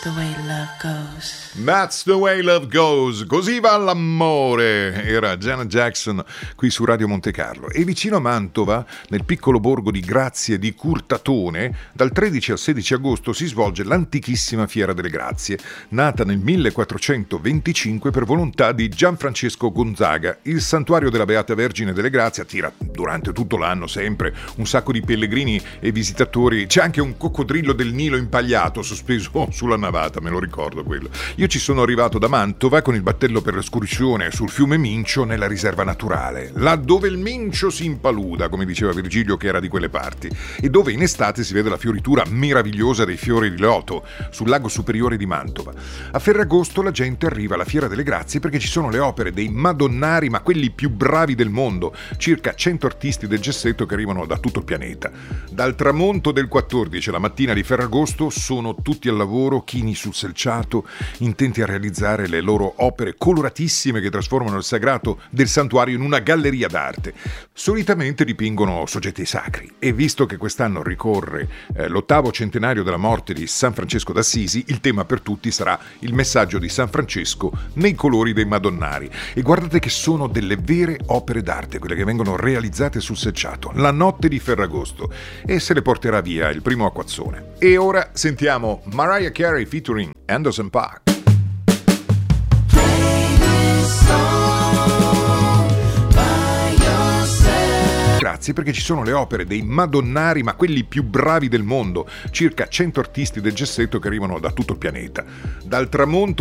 the way love goes. That's the way love goes. Così va l'amore. Era Janet Jackson qui su Radio Monte Carlo. E vicino a Mantova, nel piccolo borgo di Grazie di Curtatone, dal 13 al 16 agosto si svolge l'antichissima Fiera delle Grazie, nata nel 1425 per volontà di Gianfrancesco Gonzaga. Il santuario della Beata Vergine delle Grazie attira durante tutto l'anno sempre un sacco di pellegrini e visitatori. C'è anche un coccodrillo del Nilo impagliato sospeso sulla navata, me lo ricordo quello. Io ci sono arrivato da Mantova con il battello per l'escursione sul fiume Mincio nella riserva naturale, là dove il Mincio si impaluda, come diceva Virgilio che era di quelle parti, e dove in estate si vede la fioritura meravigliosa dei fiori di loto sul lago superiore di Mantova. A Ferragosto la gente arriva alla Fiera delle Grazie perché ci sono le opere dei Madonnari, ma quelli più bravi del mondo, circa 100 artisti del gessetto che arrivano da tutto il pianeta. Dal tramonto del 14 alla mattina di Ferragosto sono tutti al lavoro, chini sul selciato, intenti a realizzare le loro opere coloratissime che trasformano il sagrato del santuario in una galleria d'arte. Solitamente dipingono soggetti sacri e visto che quest'anno ricorre l'8° centenario della morte di San Francesco d'Assisi, il tema per tutti sarà il messaggio di San Francesco nei colori dei Madonnari. E guardate che sono delle vere opere d'arte quelle che vengono realizzate sul selciato la notte di Ferragosto, e se le porterà via il primo acquazzone. E ora sentiamo Mariah Carey featuring Anderson .Paak. Grazie perché ci sono le opere dei Madonnari, ma quelli più bravi del mondo, circa 100 artisti del gessetto che arrivano da tutto il pianeta. Dal tramonto